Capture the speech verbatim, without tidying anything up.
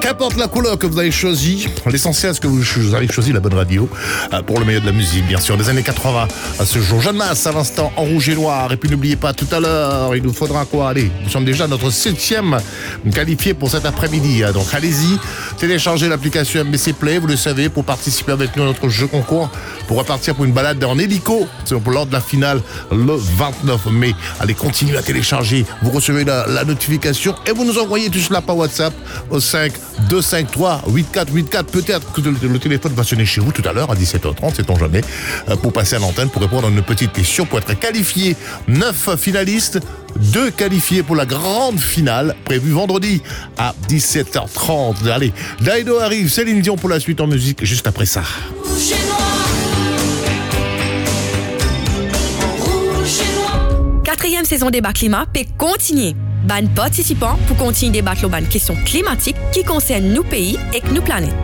Qu'importe la couleur que vous avez choisie, l'essentiel c'est que vous, vous avez choisi la bonne radio euh, pour le meilleur de la musique, bien sûr. Des années quatre-vingts à ce jour. Jeanne Masse à l'instant en rouge et noir. Et puis n'oubliez pas, tout à l'heure, il nous faudra quoi? Allez, nous sommes déjà à notre septième qualifié pour cet après-midi. Donc allez-y, téléchargez l'application M B C Play, vous le savez, pour participer avec nous à notre jeu concours, pour repartir pour une balade en hélico lors de la finale le vingt-neuf mai. Allez, continuez à télécharger, vous recevez la, la notification et vous nous envoyez tout cela par WhatsApp au cinq deux cinq trois huit quatre huit quatre. Peut-être que le, le téléphone va sonner chez vous tout à l'heure à dix-sept heures trente, sait-on jamais, pour passer à l'antenne, pour répondre à une petite question, pour être qualifié. Neuf finalistes, deux qualifiés pour la grande finale, prévue vendredi à dix-sept heures trente. Allez, Daido arrive, Céline Dion pour la suite en musique, juste après ça. Rouge et noir. Rouge et noir. Quatrième saison débat climat peut continuer. Ban participants pour continuer débattre les questions climatiques qui concernent nos pays et nos planètes.